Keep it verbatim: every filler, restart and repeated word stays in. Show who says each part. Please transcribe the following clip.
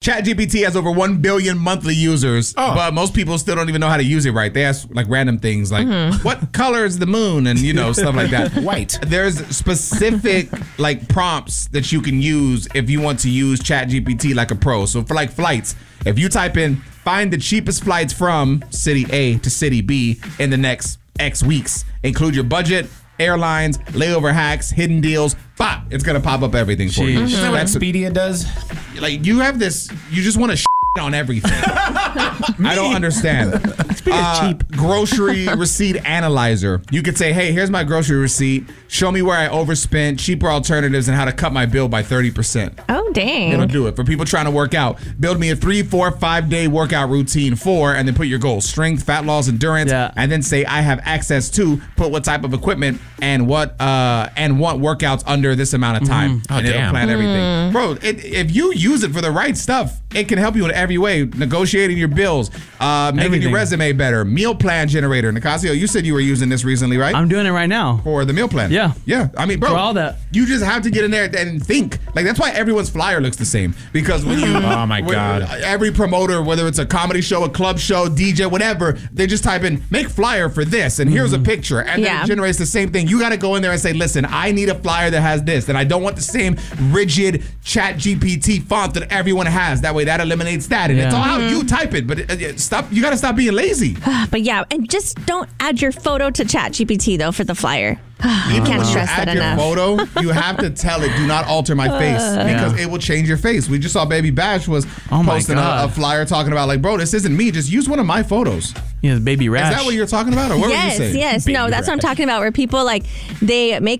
Speaker 1: ChatGPT has over one billion monthly users, oh. but most people still don't even know how to use it right. They ask like random things like, mm-hmm. what color is the moon? And, you know, stuff like that.
Speaker 2: White.
Speaker 1: There's specific like prompts that you can use if you want to use ChatGPT like a pro. So for like flights, if you type in, find the cheapest flights from city A to city B in the next X weeks, include your budget, airlines, layover hacks, hidden deals, bop, it's going to pop up everything for you.
Speaker 2: Mm-hmm. Isn't that what Expedia does?
Speaker 1: Like, you have this, you just want to shit on everything. I don't understand.
Speaker 3: Expedia's
Speaker 1: uh,
Speaker 3: cheap.
Speaker 1: Grocery receipt analyzer. You could say, hey, here's my grocery receipt. Show me where I overspent, cheaper alternatives, and how to cut my bill by thirty percent.
Speaker 4: Oh, dang.
Speaker 1: It'll do it. For people trying to work out, build me a three, four, five day workout routine for, and then put your goals, strength, fat loss, endurance,
Speaker 3: yeah.
Speaker 1: and then say I have access to, put what type of equipment and what uh and what workouts under this amount of time.
Speaker 2: Mm-hmm. Oh,
Speaker 1: and
Speaker 2: damn.
Speaker 1: it'll plan everything. Bro, it, if you use it for the right stuff, it can help you in every way. Negotiating your bills, uh, making
Speaker 3: Everything.
Speaker 1: your resume better, meal plan generator. Nicasio, you said you were using this recently, right?
Speaker 3: I'm doing it right now.
Speaker 1: For the meal plan.
Speaker 3: Yeah.
Speaker 1: Yeah. I mean, bro,
Speaker 3: For all that.
Speaker 1: You just have to get in there and think. Like, that's why everyone's flyer looks the same. Because when you...
Speaker 2: oh, my God.
Speaker 1: Every promoter, whether it's a comedy show, a club show, D J, whatever, they just type in, make flyer for this, and here's a picture. And
Speaker 4: Yeah.
Speaker 1: then it generates the same thing. You got to go in there and say, listen, I need a flyer that has this, and I don't want the same rigid Chat G P T font that everyone has. That way, that eliminates that. And
Speaker 3: Yeah.
Speaker 1: it's all how you type it. But it, it, stop. You got to stop being lazy.
Speaker 4: But yeah, and just don't add your photo to ChatGPT though for the flyer. I
Speaker 1: Even
Speaker 4: can't
Speaker 1: when
Speaker 4: stress
Speaker 1: you
Speaker 4: that
Speaker 1: add
Speaker 4: enough.
Speaker 1: your photo, you have to tell it, do not alter my face, because
Speaker 3: Yeah.
Speaker 1: it will change your face. We just saw Baby Bash was
Speaker 3: Oh my
Speaker 1: posting a,
Speaker 3: God.
Speaker 1: a flyer talking about like, bro, this isn't me. Just use one of my photos.
Speaker 3: Yeah, baby rash.
Speaker 1: Is that what you're talking about, or what
Speaker 4: yes,
Speaker 1: were you saying?
Speaker 4: yes.
Speaker 2: Baby
Speaker 4: No, that's what I'm
Speaker 2: rash.
Speaker 4: talking about, where people like, they make